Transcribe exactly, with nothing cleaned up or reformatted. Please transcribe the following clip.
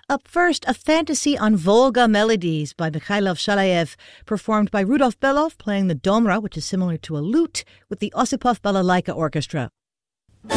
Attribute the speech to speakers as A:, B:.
A: Up first, a fantasy on Volga melodies by Mikhailov Shalayev, performed by Rudolf Belov playing the domra, which is similar to a lute, with the Osipov Balalaika Orchestra.